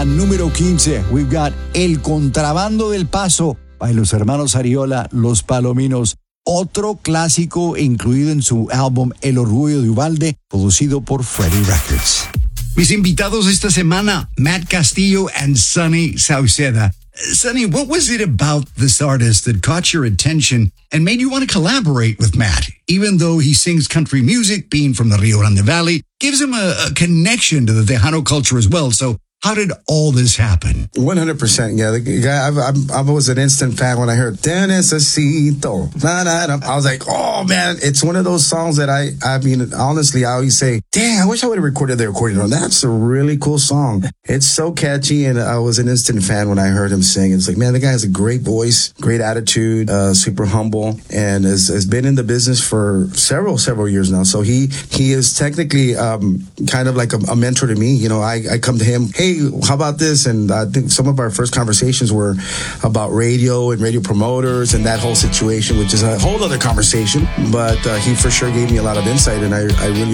la número 15, we've got El Contrabando del Paso by los hermanos Ariola, Los Palominos. Otro clásico incluido en su álbum El Orgullo de Uvalde, producido por Freddie Records. Mis invitados esta semana, Matt Castillo and Sonny Sauceda. Sonny, what was it about this artist that caught your attention and made you want to collaborate with Matt? Even though he sings country music, being from the Rio Grande Valley, gives him a connection to the Tejano culture as well. So how did all this happen? 100%. Yeah, the guy, I was an instant fan when I heard "Te Necesito." I was like, oh man, it's one of those songs that I mean, honestly, I always say, dang, I wish I would have recorded the recording on. That's a really cool song. It's so catchy, and I was an instant fan when I heard him sing. It's like, man, the guy has a great voice, great attitude, super humble, and has been in the business for several years now. So he is technically kind of like a mentor to me. You know, I come to him, hey, how about this? And I think some of our first conversations were about radio and radio promoters and that whole situation, which is a whole other conversation. But he for sure gave me a lot of insight, and I really